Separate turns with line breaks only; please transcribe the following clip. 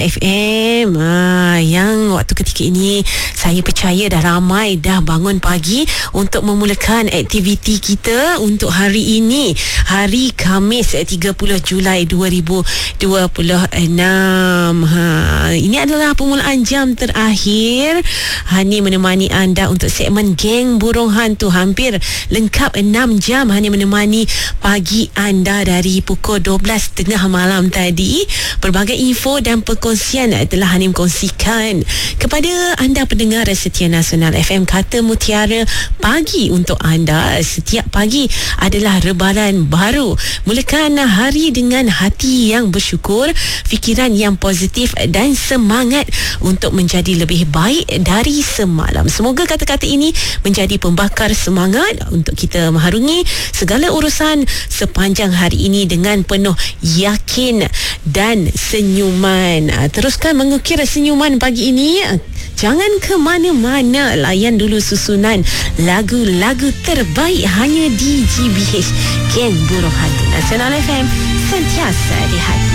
FM yang waktu ketika ini saya percaya dah ramai dah bangun pagi untuk memulakan aktiviti kita untuk hari ini, hari Khamis 30 Julai 2026. Ini adalah permulaan jam terakhir. Hani menemani anda untuk segmen Geng Burung Hantu, hampir lengkap 6 jam Hani menemani pagi anda dari pukul 12.30 malam tadi. Berbagai info dan perkongsian telah Hanim kongsikan kepada anda pendengar setia Nasional FM. Kata mutiara pagi untuk anda setiap pagi adalah rebaran baru. Mulakan hari dengan hati yang bersyukur, fikiran yang positif dan semangat untuk menjadi lebih baik dari semalam. Semoga kata-kata ini menjadi pembakar semangat untuk kita mengharungi segala urusan sepanjang hari ini dengan penuh yakin dan senyuman. Teruskan mengukir senyuman pagi ini. Jangan ke mana-mana. Layan dulu susunan lagu-lagu terbaik hanya di GBH Geng Burung Hantu Nasional FM, sentiasa di hati.